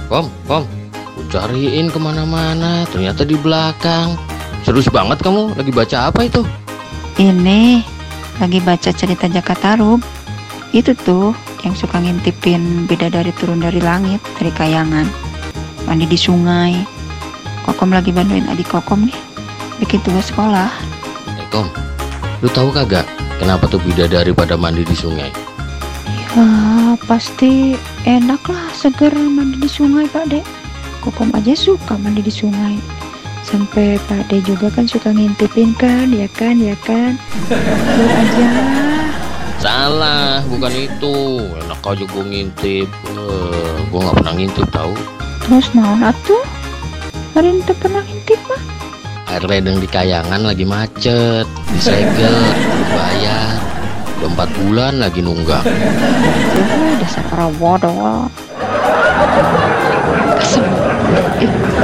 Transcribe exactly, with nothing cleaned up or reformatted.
Kom, kom, ku cariin kemana-mana, ternyata di belakang. Serius banget kamu, lagi baca apa itu? Ini lagi baca cerita Jaka Tarub. Itu tuh yang suka ngintipin bidadari turun dari langit, dari kayangan, mandi di sungai. Kokom lagi bantuin adik Kokom nih bikin tugas sekolah. Eh Kom, lu tahu kagak kenapa tuh bidadari pada mandi di sungai? Ya pasti enak lah, seger mandi di sungai Pak Dek. Kokom aja suka mandi di sungai. Sampai Pak Dek juga kan suka ngintipin kan, ya kan, ya kan. Lu aja. Salah, bukan itu. Enak aja gue ngintip. Uh, gue nggak pernah ngintip tahu. Terus naon atuh? Hari ini pernah ngintip mah? Air ledeng di kayangan lagi macet, disegel, dibayar. Udah empat bulan lagi nunggak. Udah dasar para bodoh. Kesel.